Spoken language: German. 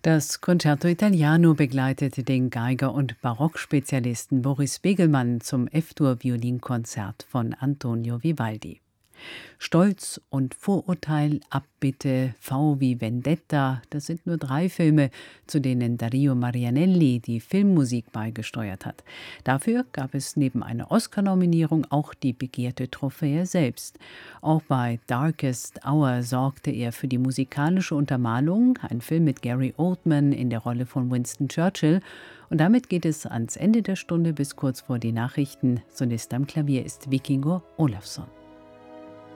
Das Concerto Italiano begleitete den Geiger und Barockspezialisten Boris Begelmann zum F-Dur-Violinkonzert von Antonio Vivaldi. Stolz und Vorurteil, Abbitte, V wie Vendetta, das sind nur 3 Filme, zu denen Dario Marianelli die Filmmusik beigesteuert hat. Dafür gab es neben einer Oscar-Nominierung auch die begehrte Trophäe selbst. Auch bei Darkest Hour sorgte er für die musikalische Untermalung, ein Film mit Gary Oldman in der Rolle von Winston Churchill. Und damit geht es ans Ende der Stunde bis kurz vor die Nachrichten. Solist am Klavier ist Vikingur Olafsson.